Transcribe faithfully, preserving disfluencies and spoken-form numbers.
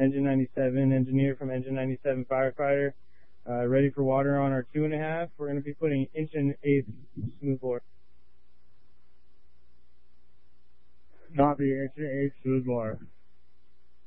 Engine ninety-seven, engineer from Engine ninety-seven firefighter. Uh, ready for water on our two and a half. We're going to be putting inch and eighth smoothbore. Copy, inch and eighth smoothbore.